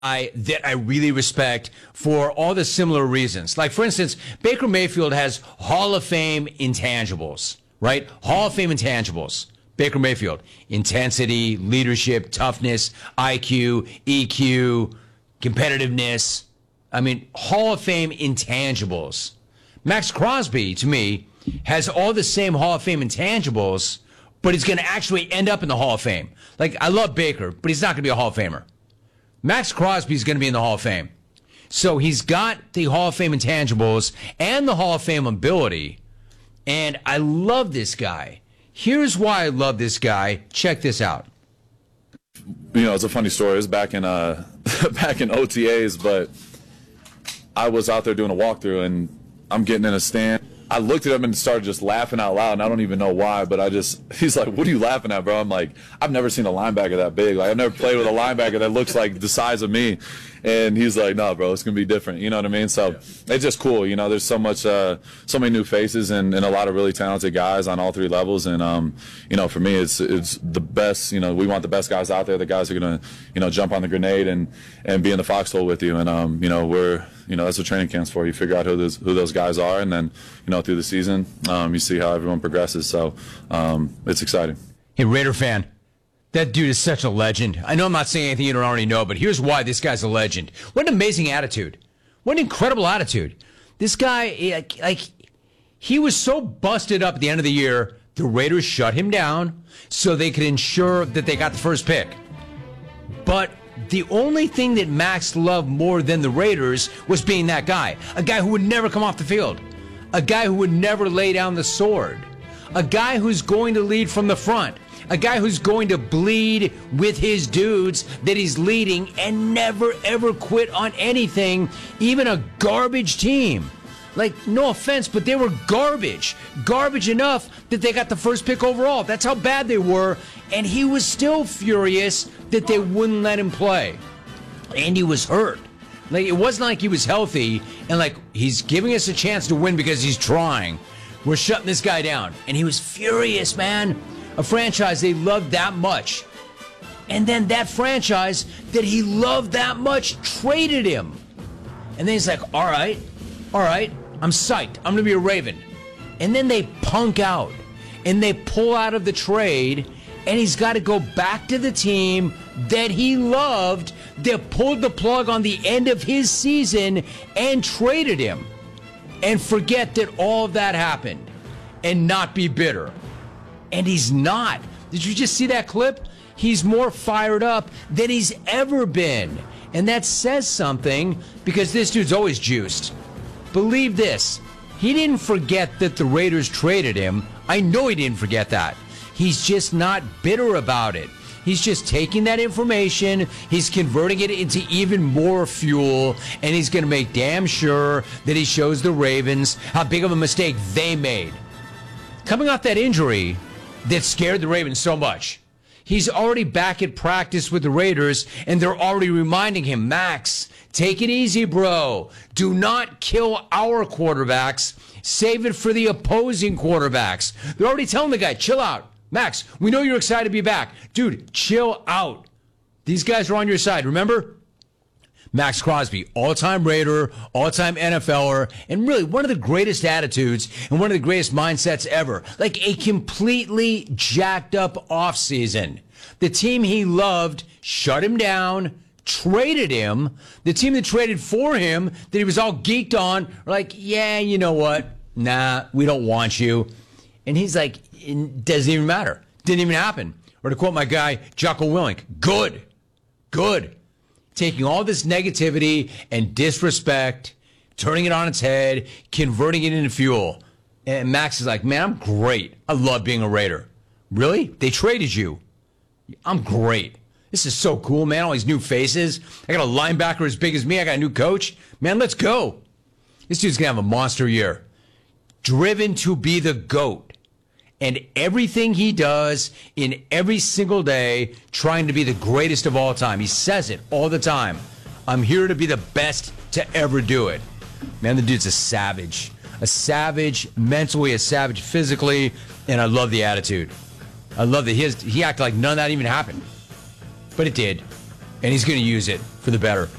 that I really respect for all the similar reasons. Like, for instance, Baker Mayfield has Hall of Fame intangibles, right? Hall of Fame intangibles. Baker Mayfield. Intensity, leadership, toughness, IQ, EQ, competitiveness. I mean, Hall of Fame intangibles. Max Crosby, to me, has all the same Hall of Fame intangibles, but he's going to actually end up in the Hall of Fame. Like, I love Baker, but he's not going to be a Hall of Famer. Max Crosby is going to be in the Hall of Fame. So he's got the Hall of Fame intangibles and the Hall of Fame ability. And I love this guy. Here's why I love this guy. Check this out. You know, it's a funny story. It was back in back in OTAs, but I was out there doing a walkthrough, and I'm getting in a stand. I looked at him and started just laughing out loud, and I don't even know why, but he's like, "What are you laughing at, bro?" I'm like, "I've never seen a linebacker that big. Like, I've never played with a linebacker that looks like the size of me." And he's like, "No, bro, it's going to be different." You know what I mean? So it's just cool. You know, there's so many new faces and a lot of really talented guys on all three levels. And, you know, for me, it's the best. You know, we want the best guys out there, the guys who are going to, you know, jump on the grenade and be in the foxhole with you. And, you know, that's what training camp's for. You figure out who those guys are, and then, you know, through the season, you see how everyone progresses. So it's exciting. Hey, Raider fan. That dude is such a legend. I know I'm not saying anything you don't already know, but here's why this guy's a legend. What an amazing attitude. What an incredible attitude. This guy, he was so busted up at the end of the year, the Raiders shut him down so they could ensure that they got the first pick. But the only thing that Max loved more than the Raiders was being that guy. A guy who would never come off the field. A guy who would never lay down the sword. A guy who's going to lead from the front. A guy who's going to bleed with his dudes that he's leading and never, ever quit on anything, even a garbage team. Like, no offense, but they were garbage. Garbage enough that they got the first pick overall. That's how bad they were. And he was still furious that they wouldn't let him play. And he was hurt. Like, it wasn't like he was healthy and like, he's giving us a chance to win because he's trying. We're shutting this guy down. And he was furious, man. A franchise they loved that much. And then that franchise that he loved that much traded him. And then he's like, all right, I'm psyched. I'm going to be a Raven. And then they punk out. And they pull out of the trade. And he's got to go back to the team that he loved, that pulled the plug on the end of his season and traded him. And forget that all of that happened. And not be bitter. And he's not. Did you just see that clip? He's more fired up than he's ever been. And that says something because this dude's always juiced. Believe this. He didn't forget that the Raiders traded him. I know he didn't forget that. He's just not bitter about it. He's just taking that information, he's converting it into even more fuel, and he's going to make damn sure that he shows the Ravens how big of a mistake they made. Coming off that injury that scared the Ravens so much, he's already back at practice with the Raiders, and they're already reminding him, Max, take it easy, bro. Do not kill our quarterbacks. Save it for the opposing quarterbacks. They're already telling the guy, chill out. Max, we know you're excited to be back. Dude, chill out. These guys are on your side, remember? Max Crosby, all-time Raider, all-time NFLer, and really one of the greatest attitudes and one of the greatest mindsets ever. Like a completely jacked up offseason. The team he loved shut him down, traded him. The team that traded for him, that he was all geeked on, were like, yeah, you know what? Nah, we don't want you. And he's like, it doesn't even matter. Didn't even happen. Or to quote my guy, Jocko Willink, good. Taking all this negativity and disrespect, turning it on its head, converting it into fuel. And Max is like, man, I'm great. I love being a Raider. Really? They traded you. I'm great. This is so cool, man. All these new faces. I got a linebacker as big as me. I got a new coach. Man, let's go. This dude's going to have a monster year. Driven to be the GOAT. And everything he does in every single day, trying to be the greatest of all time. He says it all the time. I'm here to be the best to ever do it. Man, the dude's a savage. A savage mentally, a savage physically, and I love the attitude. I love that he acted like none of that even happened. But it did. and he's going to use it for the better.